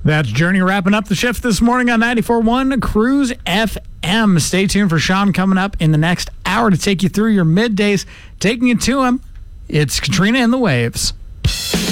That's Journey wrapping up the shift this morning on 94.1 Cruise FM. Stay tuned for Sean coming up in the next hour to take you through your middays, taking you to him. It's Katrina and the Waves.